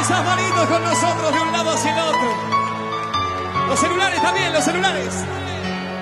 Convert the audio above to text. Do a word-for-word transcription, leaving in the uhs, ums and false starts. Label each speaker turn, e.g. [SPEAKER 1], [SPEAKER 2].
[SPEAKER 1] esas manitos con nosotros de un lado hacia el otro. Los celulares también, los celulares.